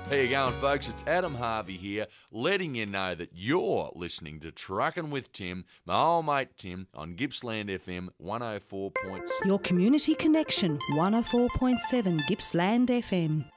How you going, folks? It's Adam Harvey here, letting you know that you're listening to Truckin' with Tim, my old mate Tim, on Gippsland FM 104.6. Your community connection, 104.7 Gippsland FM.